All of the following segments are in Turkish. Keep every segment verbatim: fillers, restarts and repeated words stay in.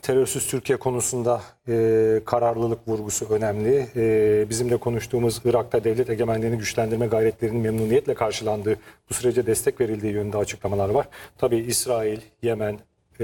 terörsüz Türkiye konusunda e, kararlılık vurgusu önemli. E, bizim de konuştuğumuz Irak'ta devlet egemenliğini güçlendirme gayretlerinin memnuniyetle karşılandığı, bu sürece destek verildiği yönünde açıklamalar var. Tabii İsrail, Yemen, e,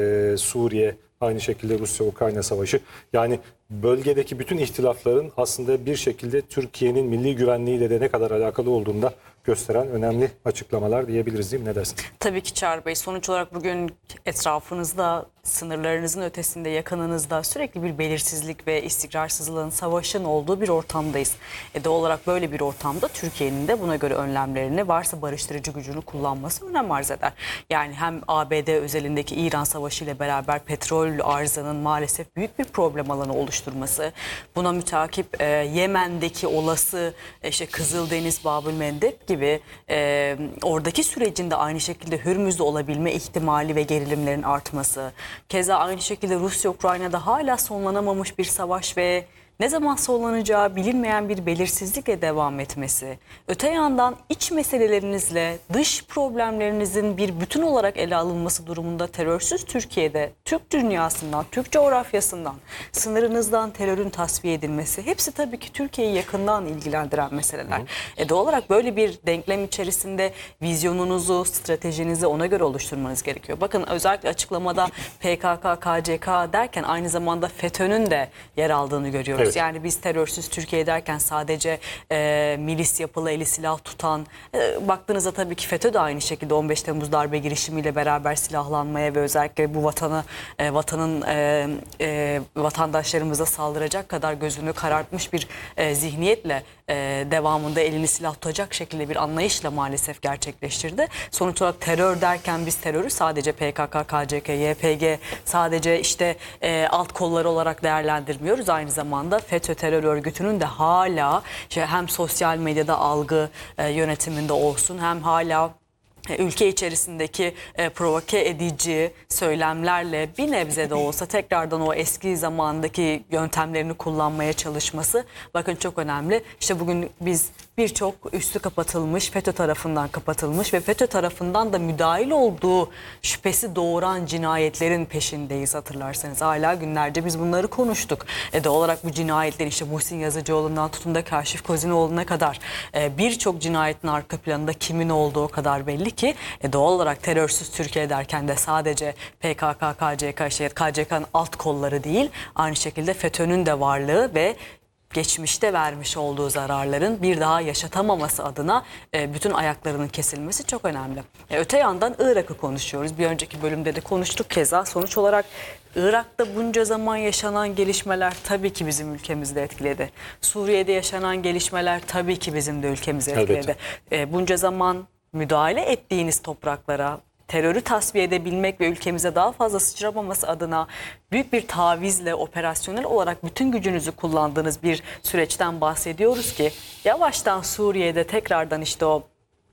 Suriye, aynı şekilde Rusya-Ukrayna savaşı. Yani bölgedeki bütün ihtilafların aslında bir şekilde Türkiye'nin milli güvenliğiyle de ne kadar alakalı olduğunu da gösteren önemli açıklamalar diyebiliriz, değil mi? Ne dersin? Tabii ki Çağrı Bey. Sonuç olarak bugün etrafınızda, sınırlarınızın ötesinde, yakınınızda sürekli bir belirsizlik ve istikrarsızlığın, savaşın olduğu bir ortamdayız. E doğal olarak böyle bir ortamda Türkiye'nin de buna göre önlemlerini, varsa barıştırıcı gücünü kullanması önem arz eder. Yani hem A B D özelindeki İran Savaşı ile beraber petrol arzının maalesef büyük bir problem alanı oluşturması, buna mütakip e, Yemen'deki olası e, işte Kızıldeniz, Babülmendeb gibi e, oradaki sürecin de aynı şekilde Hürmüz'de olabilme ihtimali ve gerilimlerin artması, keza aynı şekilde Rusya-Ukrayna'da hala sonlanamamış bir savaş ve ne zaman sonlanacağı bilinmeyen bir belirsizlikle devam etmesi, öte yandan iç meselelerinizle dış problemlerinizin bir bütün olarak ele alınması durumunda terörsüz Türkiye'de, Türk dünyasından, Türk coğrafyasından, sınırınızdan terörün tasfiye edilmesi, hepsi tabii ki Türkiye'yi yakından ilgilendiren meseleler. E doğal olarak böyle bir denklem içerisinde vizyonunuzu, stratejinizi ona göre oluşturmanız gerekiyor. Bakın özellikle açıklamada P K K, K C K derken aynı zamanda FETÖ'nün de yer aldığını görüyoruz. Evet. Yani biz terörsüz Türkiye derken sadece e, milis yapılı, eli silah tutan, e, baktığınızda tabii ki FETÖ de aynı şekilde on beş Temmuz darbe girişimiyle beraber silahlanmaya ve özellikle bu vatanı, e, vatanın e, e, vatandaşlarımıza saldıracak kadar gözünü karartmış bir e, zihniyetle e, devamında elini silah tutacak şekilde bir anlayışla maalesef gerçekleştirdi. Sonuç olarak terör derken biz terörü sadece P K K, K C K, Y P G sadece işte e, alt kolları olarak değerlendirmiyoruz. Aynı zamanda FETÖ terör örgütünün de hala işte hem sosyal medyada algı e, yönetiminde olsun, hem hala ülke içerisindeki e, provoke edici söylemlerle bir nebze de olsa tekrardan o eski zamandaki yöntemlerini kullanmaya çalışması, bakın çok önemli. İşte bugün biz birçok üstü kapatılmış, FETÖ tarafından kapatılmış ve FETÖ tarafından da müdahil olduğu şüphesi doğuran cinayetlerin peşindeyiz, hatırlarsanız. Hala günlerce biz bunları konuştuk. E, doğal olarak bu cinayetler işte Muhsin Yazıcıoğlu'ndan tutun da Kaşif Kozinoğlu'na kadar e, birçok cinayetin arka planında kimin olduğu o kadar belli ki e, doğal olarak terörsüz Türkiye derken de sadece P K K, K C K, şey, K C K'nın alt kolları değil, aynı şekilde FETÖ'nün de varlığı ve geçmişte vermiş olduğu zararların bir daha yaşatamaması adına e, bütün ayaklarının kesilmesi çok önemli. E, öte yandan Irak'ı konuşuyoruz. Bir önceki bölümde de konuştuk keza. Sonuç olarak Irak'ta bunca zaman yaşanan gelişmeler tabii ki bizim ülkemizi de etkiledi. Suriye'de yaşanan gelişmeler tabii ki bizim de ülkemizi etkiledi. E, bunca zaman müdahale ettiğiniz topraklara terörü tasfiye edebilmek ve ülkemize daha fazla sıçramaması adına büyük bir tavizle operasyonel olarak bütün gücünüzü kullandığınız bir süreçten bahsediyoruz ki yavaştan Suriye'de tekrardan işte o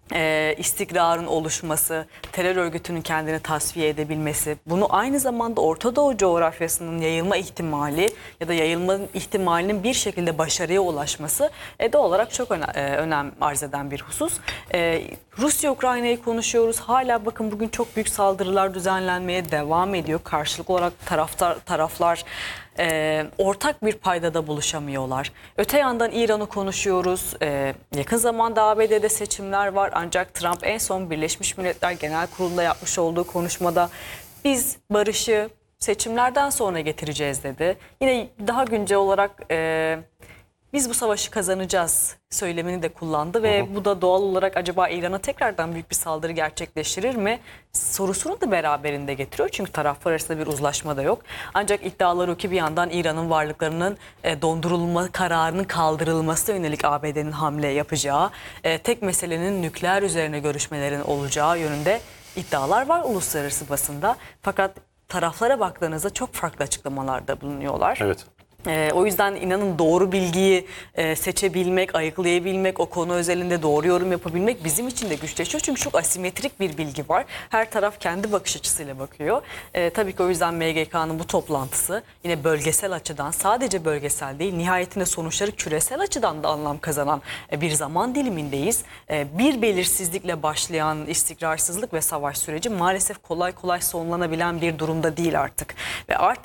e, istikrarın oluşması, terör örgütünün kendini tasfiye edebilmesi, bunu aynı zamanda Orta Doğu coğrafyasının yayılma ihtimali ya da yayılma ihtimalinin bir şekilde başarıya ulaşması e, doğal olarak çok öne, e, önem arz eden bir husus. E, Rusya-Ukrayna'yı konuşuyoruz. Hala bakın bugün çok büyük saldırılar düzenlenmeye devam ediyor. Karşılıklı olarak taraftar, taraflar e, ortak bir paydada buluşamıyorlar. Öte yandan İran'ı konuşuyoruz. E, yakın zamanda A B D'de seçimler var. Ancak Trump en son Birleşmiş Milletler Genel Kurulu'nda yapmış olduğu konuşmada biz barışı seçimlerden sonra getireceğiz dedi. Yine daha güncel olarak E, biz bu savaşı kazanacağız söylemini de kullandı ve hı hı. bu da doğal olarak acaba İran'a tekrardan büyük bir saldırı gerçekleştirir mi sorusunu da beraberinde getiriyor. Çünkü taraflar arasında bir uzlaşma da yok. Ancak iddialar o ki bir yandan İran'ın varlıklarının e, dondurulma kararının kaldırılmasına yönelik A B D'nin hamle yapacağı, e, tek meselenin nükleer üzerine görüşmelerin olacağı yönünde iddialar var uluslararası basında. Fakat taraflara baktığınızda çok farklı açıklamalarda bulunuyorlar. Evet. Ee, o yüzden inanın doğru bilgiyi e, seçebilmek, ayıklayabilmek, o konu özelinde doğru yorum yapabilmek bizim için de güçleşiyor. Çünkü çok asimetrik bir bilgi var. Her taraf kendi bakış açısıyla bakıyor. Ee, tabii ki o yüzden M G K'nın bu toplantısı yine bölgesel açıdan, sadece bölgesel değil, nihayetinde sonuçları küresel açıdan da anlam kazanan e, bir zaman dilimindeyiz. E, bir belirsizlikle başlayan istikrarsızlık ve savaş süreci maalesef kolay kolay sonlanabilen bir durumda değil artık. Ve artık